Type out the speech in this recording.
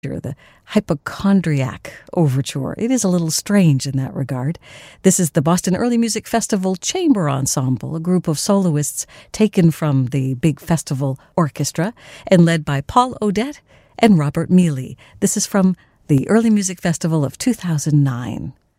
the Hypochondriac Overture. It is a little strange in that regard. This is the Boston Early Music Festival Chamber Ensemble, a group of soloists taken from the big festival orchestra and led by Paul Odette and Robert Mealy. This is from the Early Music Festival of 2009.